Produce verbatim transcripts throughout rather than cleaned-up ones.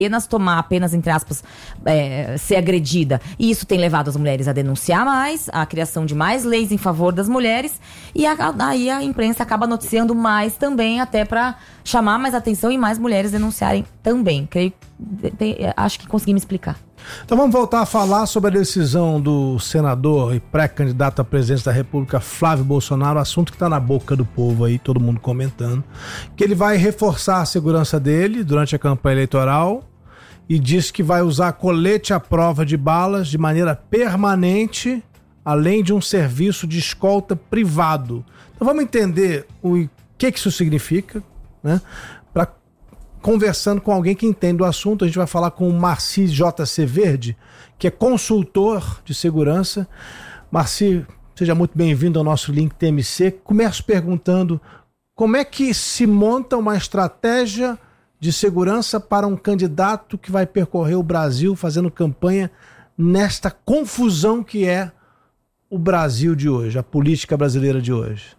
apenas tomar, apenas, entre aspas, é, ser agredida. E isso tem levado as mulheres a denunciar mais, a criação de mais leis em favor das mulheres, e a, aí a imprensa acaba noticiando mais também, até para chamar mais atenção e mais mulheres denunciarem também. Creio, tem, acho que consegui me explicar. Então vamos voltar a falar sobre a decisão do senador e pré-candidato à presidência da República, Flávio Bolsonaro, assunto que está na boca do povo aí, todo mundo comentando, que ele vai reforçar a segurança dele durante a campanha eleitoral e diz que vai usar colete à prova de balas de maneira permanente, além de um serviço de escolta privado. Então vamos entender o que, que isso significa, né? Para conversando com alguém que entende o assunto, a gente vai falar com o Marci J C Verde, que é consultor de segurança. Marci, seja muito bem-vindo ao nosso Link T M C. Começo perguntando como é que se monta uma estratégia de segurança para um candidato que vai percorrer o Brasil fazendo campanha nesta confusão que é o Brasil de hoje, a política brasileira de hoje.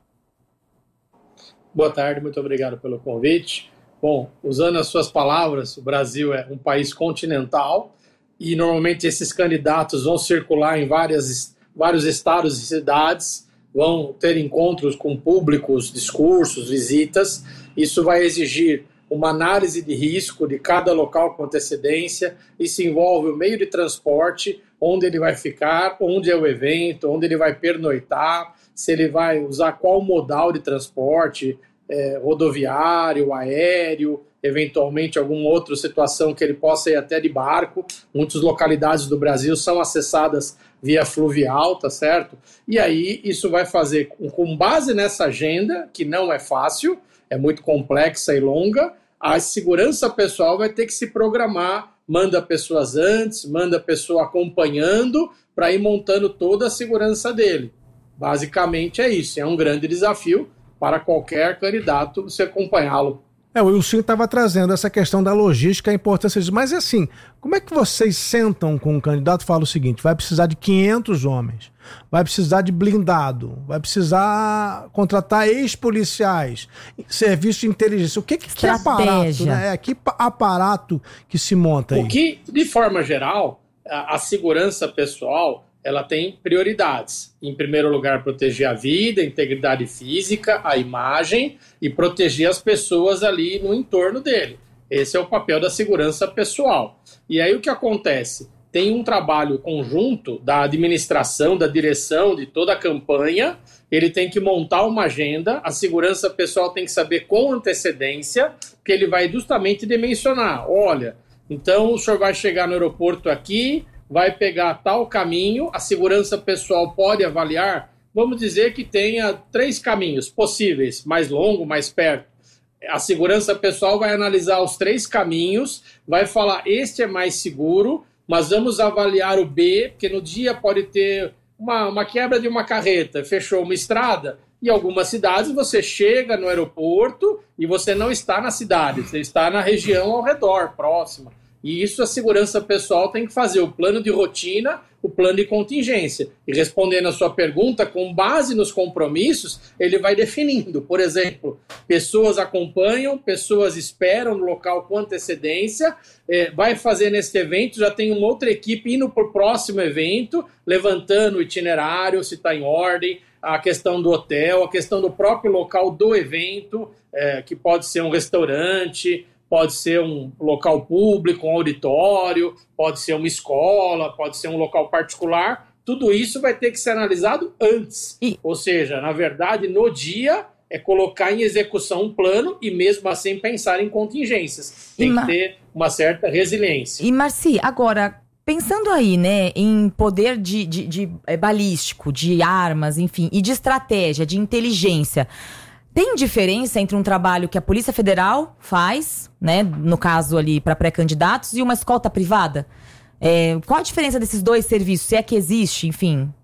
Boa tarde, muito obrigado pelo convite. Bom, usando as suas palavras, o Brasil é um país continental e normalmente esses candidatos vão circular em várias, vários estados e cidades, vão ter encontros com públicos, discursos, visitas. Isso vai exigir uma análise de risco de cada local com antecedência. Isso envolve o meio de transporte, onde ele vai ficar, onde é o evento, onde ele vai pernoitar, se ele vai usar qual modal de transporte, É, rodoviário, aéreo, eventualmente alguma outra situação que ele possa ir até de barco. Muitas localidades do Brasil são acessadas via fluvial, tá certo? E aí isso vai fazer, com base nessa agenda, que não é fácil, é muito complexa e longa, a segurança pessoal vai ter que se programar, manda pessoas antes, manda pessoa acompanhando, para ir montando toda a segurança dele. Basicamente é isso, é um grande desafio para qualquer candidato você acompanhá-lo. É, o Wilson estava trazendo essa questão da logística, a importância disso. Mas é assim, como é que vocês sentam com um candidato e falam o seguinte, vai precisar de quinhentos homens, vai precisar de blindado, vai precisar contratar ex-policiais, serviço de inteligência. O que, que, que é aparato, né? É, que aparato que se monta aí? O que, de forma geral, a, a segurança pessoal, ela tem prioridades. Em primeiro lugar, proteger a vida, a integridade física, a imagem e proteger as pessoas ali no entorno dele. Esse é o papel da segurança pessoal. E aí o que acontece? Tem um trabalho conjunto da administração, da direção de toda a campanha, ele tem que montar uma agenda, a segurança pessoal tem que saber com antecedência, que ele vai justamente dimensionar. Olha, então o senhor vai chegar no aeroporto aqui, vai pegar tal caminho, a segurança pessoal pode avaliar, vamos dizer que tenha três caminhos possíveis, mais longo, mais perto. A segurança pessoal vai analisar os três caminhos, vai falar, este é mais seguro, mas vamos avaliar o B, porque no dia pode ter uma, uma quebra de uma carreta, fechou uma estrada, em algumas cidades você chega no aeroporto e você não está na cidade, você está na região ao redor, próxima. E isso a segurança pessoal tem que fazer o plano de rotina, o plano de contingência. E respondendo a sua pergunta, com base nos compromissos, ele vai definindo. Por exemplo, pessoas acompanham, pessoas esperam no local com antecedência, é, vai fazer nesse evento, já tem uma outra equipe indo para o próximo evento, levantando o itinerário, se está em ordem, a questão do hotel, a questão do próprio local do evento, é, que pode ser um restaurante, pode ser um local público, um auditório, pode ser uma escola, pode ser um local particular. Tudo isso vai ter que ser analisado antes. E... Ou seja, na verdade, no dia é colocar em execução um plano e mesmo assim pensar em contingências. Tem Mar... que ter uma certa resiliência. E Marci, agora, pensando aí, né, em poder de, de, de, de é, balístico, de armas, enfim, e de estratégia, de inteligência, tem diferença entre um trabalho que a Polícia Federal faz, né, no caso ali para pré-candidatos, e uma escolta privada? É, qual a diferença desses dois serviços, se é que existe, enfim?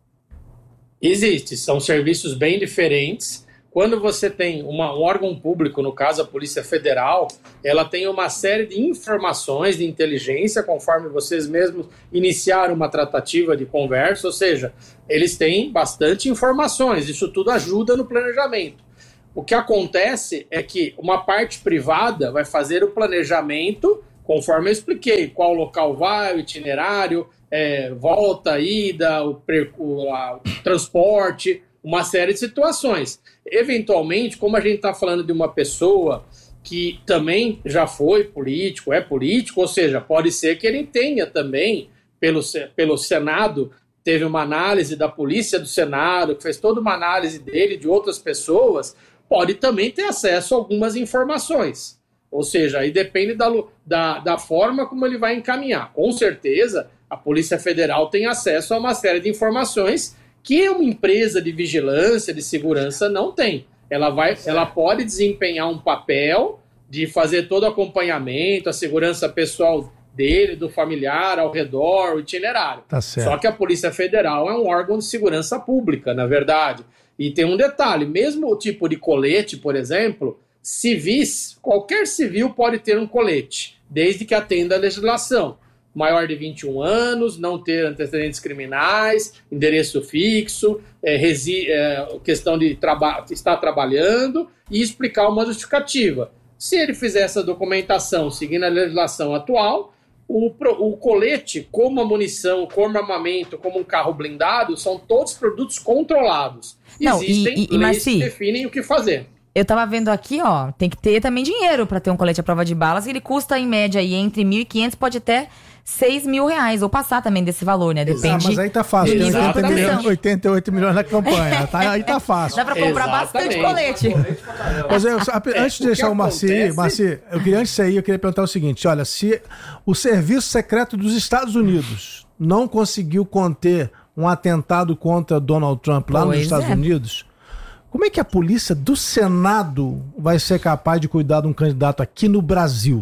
Existe, são serviços bem diferentes. Quando você tem uma, um órgão público, no caso a Polícia Federal, ela tem uma série de informações de inteligência, conforme vocês mesmos iniciaram uma tratativa de conversa, ou seja, eles têm bastante informações, isso tudo ajuda no planejamento. O que acontece é que uma parte privada vai fazer o planejamento conforme eu expliquei, qual local vai, o itinerário, é, volta, ida, o, o, a, o transporte, uma série de situações. Eventualmente, como a gente está falando de uma pessoa que também já foi político, é político, ou seja, pode ser que ele tenha também, pelo, pelo Senado, teve uma análise da polícia do Senado, que fez toda uma análise dele, de outras pessoas, pode também ter acesso a algumas informações. Ou seja, aí depende da, da, da forma como ele vai encaminhar. Com certeza, a Polícia Federal tem acesso a uma série de informações que uma empresa de vigilância, de segurança, não tem. Ela, vai, ela pode desempenhar um papel de fazer todo o acompanhamento, a segurança pessoal dele, do familiar, ao redor, o itinerário. Tá certo. Só que a Polícia Federal é um órgão de segurança pública, na verdade. E tem um detalhe, mesmo o tipo de colete, por exemplo, civis, qualquer civil pode ter um colete, desde que atenda à legislação. Maior de vinte e um anos, não ter antecedentes criminais, endereço fixo, é, resi- é, questão de traba- estar trabalhando e explicar uma justificativa. Se ele fizer essa documentação seguindo a legislação atual, o, o colete, como a munição, como armamento, como um carro blindado, são todos produtos controlados. Não, Existem e, e, leis Marci, que definem o que fazer. Eu tava vendo aqui, ó, tem que ter também dinheiro pra ter um colete à prova de balas. Ele custa, em média, aí, entre mil e quinhentos, pode até seis mil reais, ou passar também desse valor, né? Depende. Ah, mas aí tá fácil, tem nível de oitenta, proteção. milhões, oitenta e oito milhões na campanha, tá, aí tá fácil. Dá pra comprar bastante colete. Mas eu, antes de deixar o Marci, acontece... Marci, eu queria, antes de sair, eu queria perguntar o seguinte, olha, se o Serviço Secreto dos Estados Unidos não conseguiu conter um atentado contra Donald Trump lá Pois nos Estados é. Unidos, como é que a polícia do Senado vai ser capaz de cuidar de um candidato aqui no Brasil?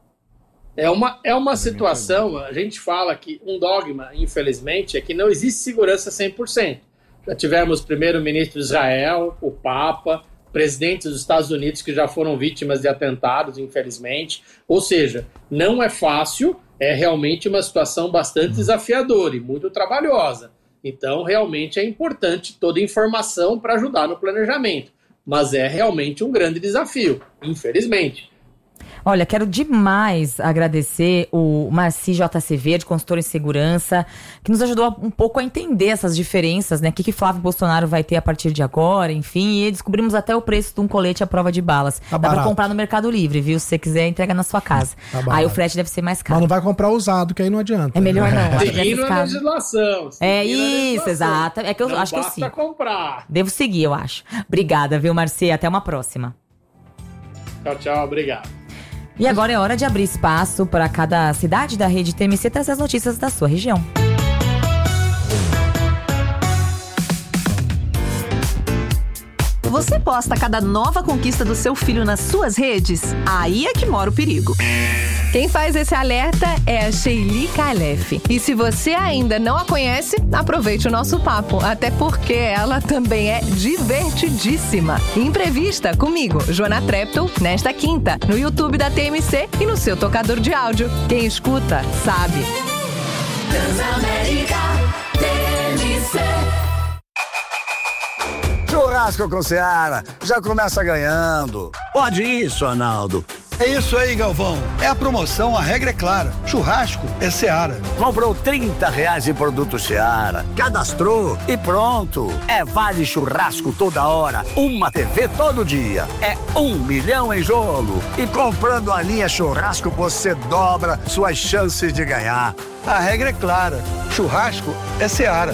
É uma, é uma situação, a gente fala que um dogma, infelizmente, é que não existe segurança cem por cento. Já tivemos o primeiro-ministro de Israel, o Papa, presidentes dos Estados Unidos que já foram vítimas de atentados, infelizmente. Ou seja, não é fácil, é realmente uma situação bastante desafiadora e muito trabalhosa. Então, realmente é importante toda informação para ajudar no planejamento. Mas é realmente um grande desafio, infelizmente. Olha, quero demais agradecer o Marci J C Verde, consultor em segurança, que nos ajudou um pouco a entender essas diferenças, né? O que, que Flávio Bolsonaro vai ter a partir de agora, enfim. E descobrimos até o preço de um colete à prova de balas. Tá Dá pra barato. comprar no Mercado Livre, viu? Se você quiser, entrega na sua casa. Tá barato. Aí o frete deve ser mais Mas caro. não vai comprar usado, que aí não adianta. É melhor não. Acho que Seguindo nessas a casas- legislação. É seguindo a isso, legislação. exato. É que eu Não acho que eu basta sigo. comprar. Devo seguir, eu acho. Obrigada, viu, Marci? Até uma próxima. Tchau, tchau, obrigado. E agora é hora de abrir espaço para cada cidade da rede T M C trazer as notícias da sua região. Você posta cada nova conquista do seu filho nas suas redes? Aí é que mora o perigo. Quem faz esse alerta é a Sheili Calef. E se você ainda não a conhece, aproveite o nosso papo, até porque ela também é divertidíssima. Imprevista comigo, Joana Treptow, nesta quinta, no YouTube da T M C e no seu tocador de áudio. Quem escuta, sabe. Transamérica T M C. Churrasco com Seara já começa ganhando. Pode isso, Arnaldo. É isso aí, Galvão. É a promoção, a regra é clara. Churrasco é Seara. Comprou trinta reais em produto Seara, cadastrou e pronto. É vale churrasco toda hora, uma T V todo dia. É um milhão em jogo. E comprando a linha churrasco, você dobra suas chances de ganhar. A regra é clara. Churrasco é Seara.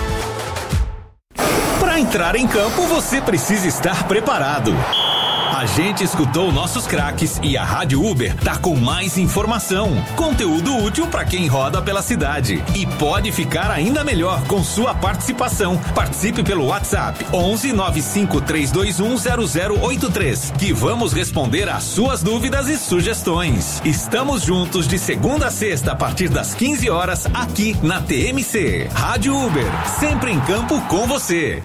Para entrar em campo, você precisa estar preparado. A gente escutou nossos craques e a Rádio Uber tá com mais informação, conteúdo útil para quem roda pela cidade. E pode ficar ainda melhor com sua participação. Participe pelo WhatsApp onze nove cinco três dois um zero zero oito três, que vamos responder às suas dúvidas e sugestões. Estamos juntos de segunda a sexta a partir das quinze horas aqui na T M C. Rádio Uber, sempre em campo com você.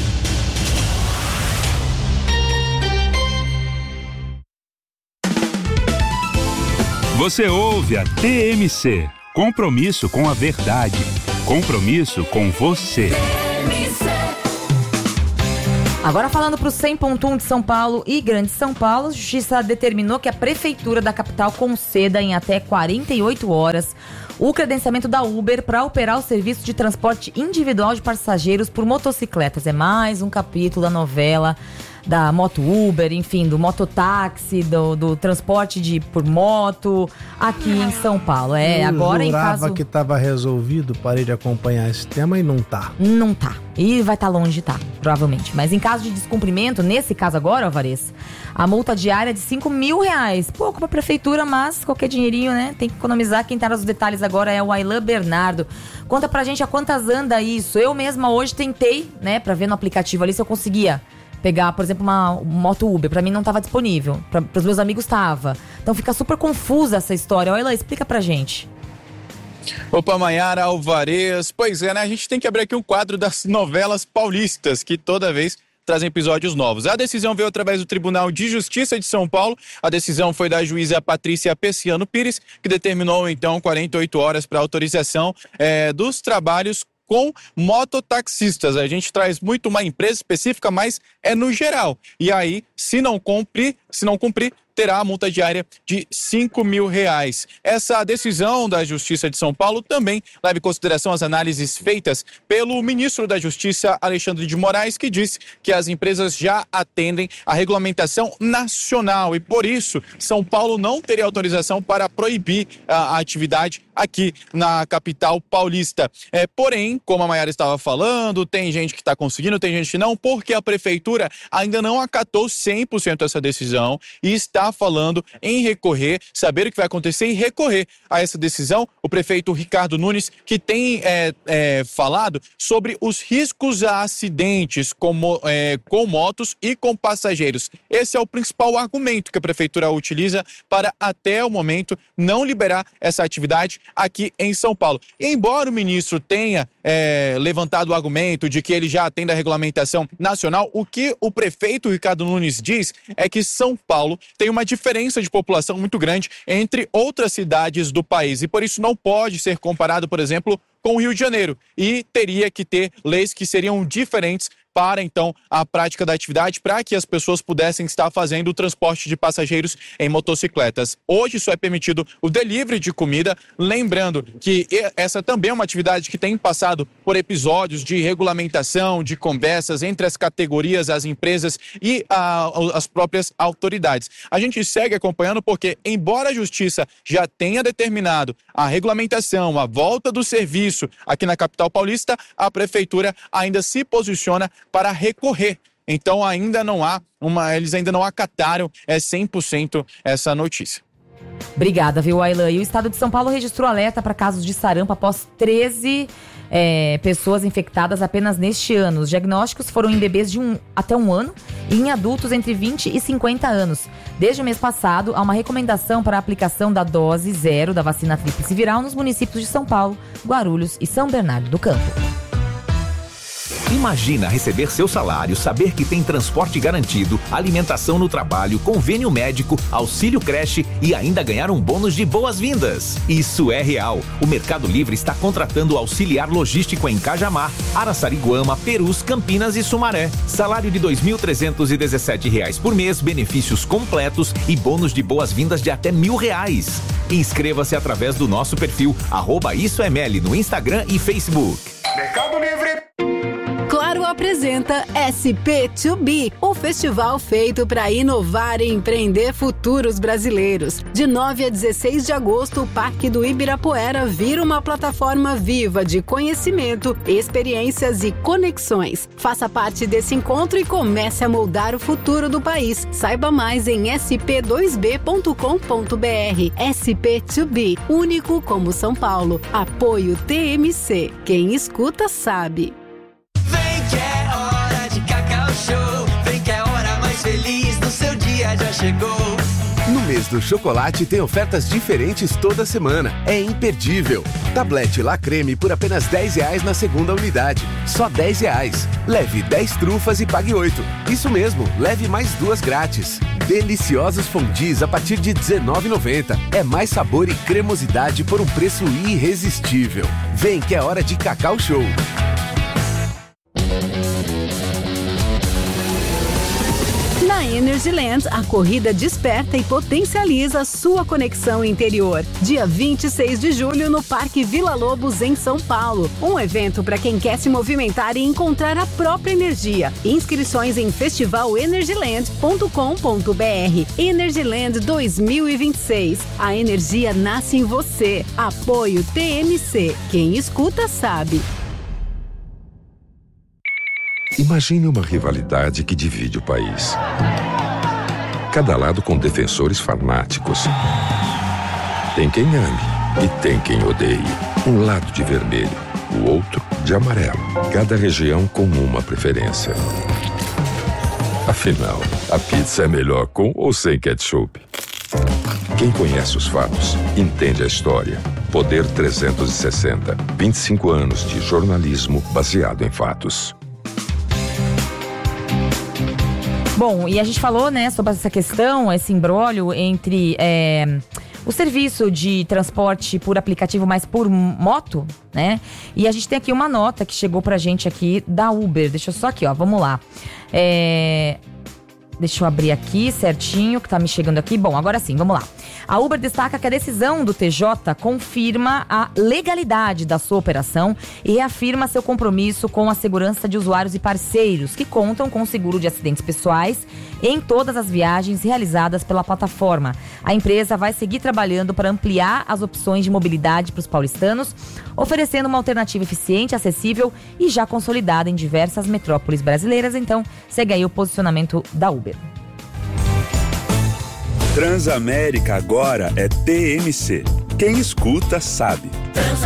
Você ouve a T M C. Compromisso com a verdade. Compromisso com você. Agora falando para o cem ponto um de São Paulo e Grande São Paulo, a Justiça determinou que a Prefeitura da capital conceda em até quarenta e oito horas o credenciamento da Uber para operar o serviço de transporte individual de passageiros por motocicletas. É mais um capítulo da novela da moto Uber, enfim, do mototáxi, do, do transporte de, por moto aqui em São Paulo. É, Eu agora em jurava caso... que estava resolvido, parei de acompanhar esse tema e não tá. Não tá. E vai estar tá longe de tá, provavelmente. Mas em caso de descumprimento, nesse caso agora, Alvarez, a multa diária é de cinco mil reais. Pouco pra prefeitura, mas qualquer dinheirinho, né? Tem que economizar. Quem tá nos detalhes agora é o Ailan Bernardo. Conta pra gente a quantas anda isso. Eu mesma hoje tentei, né, pra ver no aplicativo ali se eu conseguia pegar, por exemplo, uma moto Uber. Pra mim não tava disponível. Pra, pros meus amigos tava. Então fica super confusa essa história. Ailan, explica pra gente. Opa, Maiara, Alvarez. Pois é, né? A gente tem que abrir aqui um quadro das novelas paulistas, que toda vez trazem episódios novos. A decisão veio através do Tribunal de Justiça de São Paulo. A decisão foi da juíza Patrícia Pessiano Pires, que determinou, então, quarenta e oito horas para autorização é, dos trabalhos com mototaxistas. A gente traz muito uma empresa específica, mas é no geral. E aí, se não cumprir, se não cumprir, terá a multa diária de cinco mil reais. Essa decisão da Justiça de São Paulo também leva em consideração as análises feitas pelo ministro da Justiça, Alexandre de Moraes, que disse que as empresas já atendem à regulamentação nacional e, por isso, São Paulo não teria autorização para proibir a atividade aqui na capital paulista. É, porém, como a Maiara estava falando, tem gente que está conseguindo, tem gente que não, porque a prefeitura ainda não acatou cem por cento essa decisão e está falando em recorrer, saber o que vai acontecer e recorrer a essa decisão. O prefeito Ricardo Nunes, que tem é, é, falado sobre os riscos a acidentes com, é, com motos e com passageiros. Esse é o principal argumento que a prefeitura utiliza para, até o momento, não liberar essa atividade aqui em São Paulo. E embora o ministro tenha é, levantado o argumento de que ele já atende a regulamentação nacional, o que o prefeito Ricardo Nunes diz é que São Paulo tem uma diferença de população muito grande entre outras cidades do país e por isso não pode ser comparado, por exemplo, com o Rio de Janeiro e teria que ter leis que seriam diferentes para, então, a prática da atividade, para que as pessoas pudessem estar fazendo o transporte de passageiros em motocicletas. Hoje só é permitido o delivery de comida, lembrando que essa também é uma atividade que tem passado por episódios de regulamentação, de conversas entre as categorias, as empresas e a, as próprias autoridades. A gente segue acompanhando porque, embora a Justiça já tenha determinado a regulamentação, a volta do serviço aqui na capital paulista, a Prefeitura ainda se posiciona para recorrer. Então ainda não há uma, eles ainda não acataram é, cem por cento essa notícia. Obrigada, viu, Ailan? E o estado de São Paulo registrou alerta para casos de sarampo após treze é, pessoas infectadas apenas neste ano. Os diagnósticos foram em bebês de um até um ano e em adultos entre vinte e cinquenta anos. Desde o mês passado, há uma recomendação para a aplicação da dose zero da vacina tríplice viral nos municípios de São Paulo, Guarulhos e São Bernardo do Campo. Imagina receber seu salário, saber que tem transporte garantido, alimentação no trabalho, convênio médico, auxílio creche e ainda ganhar um bônus de boas-vindas. Isso é real. O Mercado Livre está contratando auxiliar logístico em Cajamar, Araçariguama, Perus, Campinas e Sumaré. Salário de dois mil trezentos e dezessete reais por mês, benefícios completos e bônus de boas-vindas de até mil reais. Inscreva-se através do nosso perfil arroba Isso é Meli no Instagram e Facebook. Mercado Livre. Claro apresenta S P dois B, o festival feito para inovar e empreender futuros brasileiros. De nove a dezesseis de agosto, o Parque do Ibirapuera vira uma plataforma viva de conhecimento, experiências e conexões. Faça parte desse encontro e comece a moldar o futuro do país. Saiba mais em s p dois b ponto com ponto b r. S P dois B, único como São Paulo. Apoio T M C. Quem escuta sabe. Feliz no seu dia já chegou. No mês do chocolate tem ofertas diferentes toda semana. É imperdível. Tablete La Creme por apenas dez reais na segunda unidade. Só dez reais. Leve dez trufas e pague oito. Isso mesmo, leve mais duas grátis. Deliciosos fondis a partir de dezenove reais e noventa centavos. É mais sabor e cremosidade por um preço irresistível. Vem que é hora de Cacau Show. Na Energyland, a corrida desperta e potencializa sua conexão interior. Dia vinte e seis de julho no Parque Vila Lobos, em São Paulo. Um evento para quem quer se movimentar e encontrar a própria energia. Inscrições em festival energyland ponto com ponto br. Energyland dois mil e vinte e seis. A energia nasce em você. Apoio T M C. Quem escuta sabe. Imagine uma rivalidade que divide o país. Cada lado com defensores fanáticos. Tem quem ame e tem quem odeie. Um lado de vermelho, o outro de amarelo. Cada região com uma preferência. Afinal, a pizza é melhor com ou sem ketchup? Quem conhece os fatos, entende a história. Poder trezentos e sessenta. vinte e cinco anos de jornalismo baseado em fatos. Bom, e a gente falou, né, sobre essa questão, esse imbróglio entre é, o serviço de transporte por aplicativo, mas por moto, né? E a gente tem aqui uma nota que chegou pra gente aqui da Uber. Deixa eu só aqui, ó, vamos lá. É... Deixa eu abrir aqui certinho, que tá me chegando aqui. Bom, agora sim, vamos lá. A Uber destaca que a decisão do T J confirma a legalidade da sua operação e reafirma seu compromisso com a segurança de usuários e parceiros que contam com seguro de acidentes pessoais em todas as viagens realizadas pela plataforma. A empresa vai seguir trabalhando para ampliar as opções de mobilidade para os paulistanos, oferecendo uma alternativa eficiente, acessível e já consolidada em diversas metrópoles brasileiras. Então, segue aí o posicionamento da Uber. Transamérica agora é T M C. Quem escuta sabe.